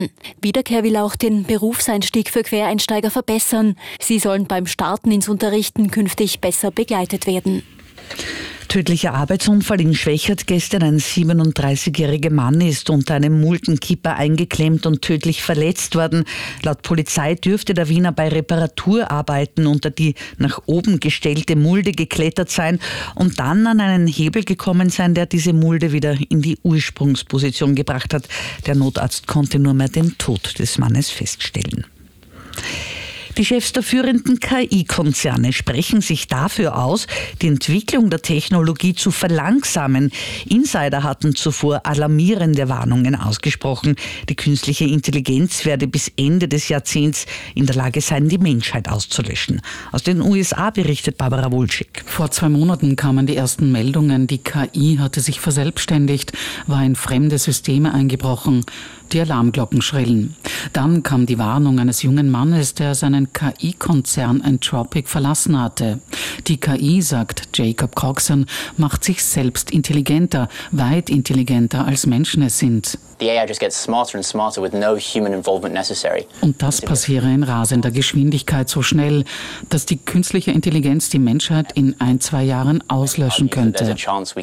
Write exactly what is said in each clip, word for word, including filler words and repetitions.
Wiederkehr will auch den Berufseinstieg für Quereinsteiger verbessern. Sie sollen beim Starten ins Unterrichten künftig besser begleitet werden. Tödlicher Arbeitsunfall in Schwächert gestern. Ein siebenunddreißigjähriger Mann ist unter einem Muldenkipper eingeklemmt und tödlich verletzt worden. Laut Polizei dürfte der Wiener bei Reparaturarbeiten unter die nach oben gestellte Mulde geklettert sein und dann an einen Hebel gekommen sein, der diese Mulde wieder in die Ursprungsposition gebracht hat. Der Notarzt konnte nur mehr den Tod des Mannes feststellen. Die Chefs der führenden K I-Konzerne sprechen sich dafür aus, die Entwicklung der Technologie zu verlangsamen. Insider hatten zuvor alarmierende Warnungen ausgesprochen. Die künstliche Intelligenz werde bis Ende des Jahrzehnts in der Lage sein, die Menschheit auszulöschen. Aus den U S A berichtet Barbara Wulschig. Vor zwei Monaten kamen die ersten Meldungen. Die K I hatte sich verselbstständigt, war in fremde Systeme eingebrochen. Die Alarmglocken schrillen. Dann kam die Warnung eines jungen Mannes, der seinen K I-Konzern Anthropic verlassen hatte. Die K I, sagt Jacob Coxon, macht sich selbst intelligenter, weit intelligenter als Menschen es sind. The A I just gets smarter and smarter with no human involvement necessary. Und das passiere in rasender Geschwindigkeit so schnell, dass die künstliche Intelligenz die Menschheit in ein, zwei Jahren auslöschen könnte.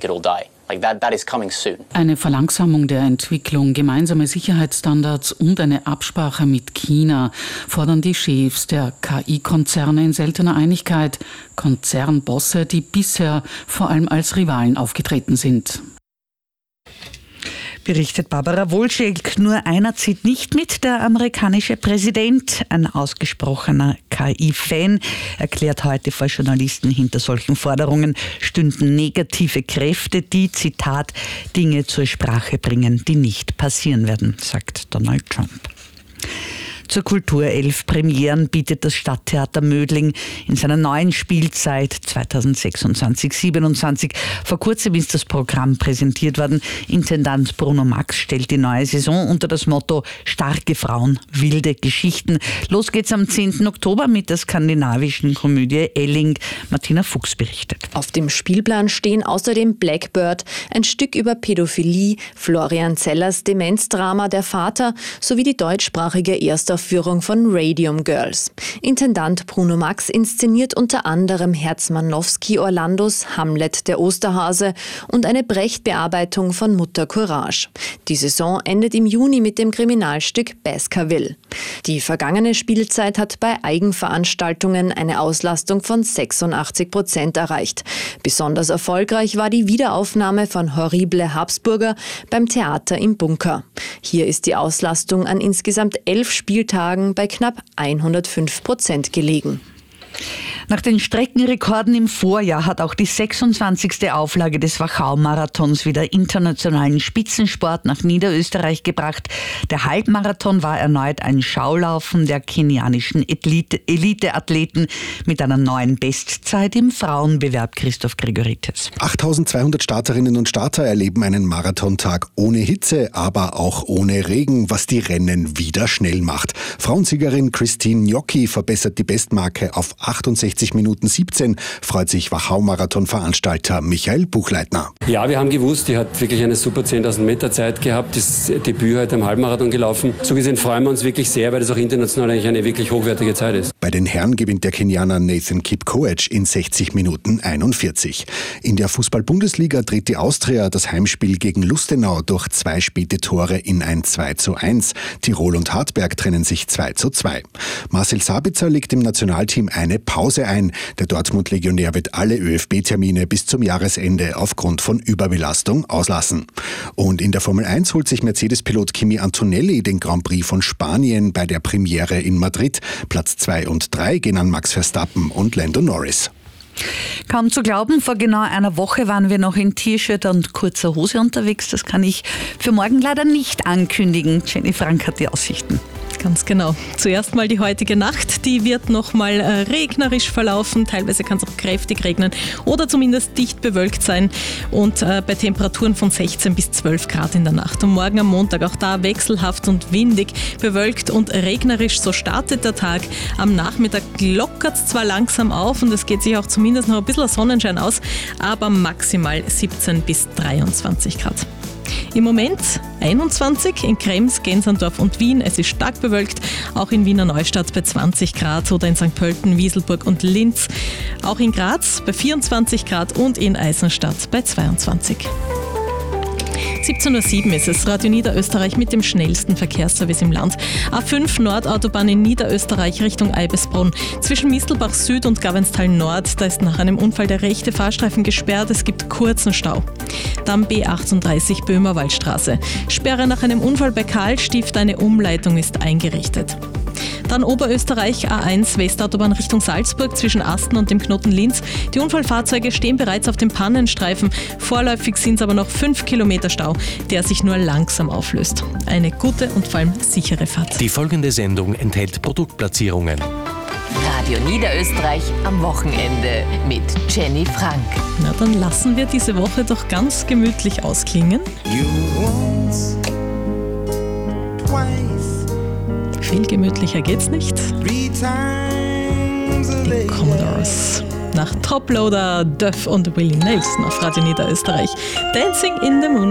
Eine Verlangsamung der Entwicklung, gemeinsame Sicherheitsstandards und eine Absprache mit China fordern die Chefs der K I-Konzerne in seltener Einigkeit. Konzernbosse, die bisher vor allem als Rivalen aufgetreten sind. Berichtet Barbara Wulschig. Nur einer zieht nicht mit, der amerikanische Präsident. Ein ausgesprochener K I-Fan erklärt heute vor Journalisten, hinter solchen Forderungen stünden negative Kräfte, die, Zitat, Dinge zur Sprache bringen, die nicht passieren werden, sagt Donald Trump. Zur Kulturelf Premieren bietet das Stadttheater Mödling in seiner neuen Spielzeit zweitausendsechsundzwanzig siebenundzwanzig. Vor kurzem ist das Programm präsentiert worden. Intendant Bruno Max stellt die neue Saison unter das Motto Starke Frauen, wilde Geschichten. Los geht's am zehnten Oktober mit der skandinavischen Komödie Elling. Martina Fuchs berichtet. Auf dem Spielplan stehen außerdem Blackbird, ein Stück über Pädophilie, Florian Zellers Demenzdrama Der Vater sowie die deutschsprachige erste Aufführung von Radium Girls. Intendant Bruno Max inszeniert unter anderem Herzmanowski Orlandos Hamlet der Osterhase und eine Brecht-Bearbeitung von Mutter Courage. Die Saison endet im Juni mit dem Kriminalstück Baskerville. Die vergangene Spielzeit hat bei Eigenveranstaltungen eine Auslastung von sechsundachtzig Prozent erreicht. Besonders erfolgreich war die Wiederaufnahme von Horrible Habsburger beim Theater im Bunker. Hier ist die Auslastung an insgesamt elf Spieltagen bei knapp hundertfünf Prozent gelegen. Nach den Streckenrekorden im Vorjahr hat auch die sechsundzwanzigste Auflage des Wachau-Marathons wieder internationalen Spitzensport nach Niederösterreich gebracht. Der Halbmarathon war erneut ein Schaulaufen der kenianischen Elite-Athleten mit einer neuen Bestzeit im Frauenbewerb. Christoph Gregoritis. achttausendzweihundert Starterinnen und Starter erleben einen Marathontag ohne Hitze, aber auch ohne Regen, was die Rennen wieder schnell macht. Frauensiegerin Christine Gnocchi verbessert die Bestmarke auf achtundsechzig Minuten siebzehn, freut sich Wachau-Marathon-Veranstalter Michael Buchleitner. Ja, wir haben gewusst, die hat wirklich eine super zehntausend Meter Zeit gehabt, das Debüt heute am Halbmarathon gelaufen. So gesehen freuen wir uns wirklich sehr, weil das auch international eigentlich eine wirklich hochwertige Zeit ist. Bei den Herren gewinnt der Kenianer Nathan Kipkoech in sechzig Minuten einundvierzig. In der Fußball-Bundesliga dreht die Austria das Heimspiel gegen Lustenau durch zwei späte Tore in ein zwei zu eins. Tirol und Hartberg trennen sich zwei zu zwei. Marcel Sabitzer legt im Nationalteam eine Pause ein. Der Dortmund-Legionär wird alle Ö F B-Termine bis zum Jahresende aufgrund von Überbelastung auslassen. Und in der Formel eins holt sich Mercedes-Pilot Kimi Antonelli den Grand Prix von Spanien bei der Premiere in Madrid. Platz zwei und drei gehen an Max Verstappen und Lando Norris. Kaum zu glauben, vor genau einer Woche waren wir noch in T-Shirt und kurzer Hose unterwegs. Das kann ich für morgen leider nicht ankündigen. Jenny Frank hat die Aussichten. Ganz genau. Zuerst mal die heutige Nacht, die wird nochmal äh, regnerisch verlaufen, teilweise kann es auch kräftig regnen oder zumindest dicht bewölkt sein und äh, bei Temperaturen von sechzehn bis zwölf Grad in der Nacht. Und morgen am Montag auch da wechselhaft und windig, bewölkt und regnerisch, so startet der Tag. Am Nachmittag lockert es zwar langsam auf und es geht sich auch zumindest noch ein bisschen Sonnenschein aus, aber maximal siebzehn bis dreiundzwanzig Grad. Im Moment einundzwanzig in Krems, Gensandorf und Wien. Es ist stark bewölkt, auch in Wiener Neustadt bei zwanzig Grad oder in Sankt Pölten, Wieselburg und Linz. Auch in Graz bei vierundzwanzig Grad und in Eisenstadt bei zweiundzwanzig. siebzehn Uhr sieben ist es, Radio Niederösterreich mit dem schnellsten Verkehrsservice im Land. A fünf Nordautobahn in Niederösterreich Richtung Eibesbrunn. Zwischen Mistelbach Süd und Gavenstal Nord, da ist nach einem Unfall der rechte Fahrstreifen gesperrt, es gibt kurzen Stau. Dann B achtunddreißig Böhmerwaldstraße. Sperre nach einem Unfall bei Karlstift, eine Umleitung ist eingerichtet. Dann Oberösterreich A eins Westautobahn Richtung Salzburg zwischen Asten und dem Knoten Linz. Die Unfallfahrzeuge stehen bereits auf dem Pannenstreifen. Vorläufig sind es aber noch fünf Kilometer Stau, der sich nur langsam auflöst. Eine gute und vor allem sichere Fahrt. Die folgende Sendung enthält Produktplatzierungen. Radio Niederösterreich am Wochenende mit Jenny Frank. Na, dann lassen wir diese Woche doch ganz gemütlich ausklingen. Viel gemütlicher geht's nicht. Die Commodores. Nach Toploader, Duff und Willie Nelson auf Radio Niederösterreich. Dancing in the Moon.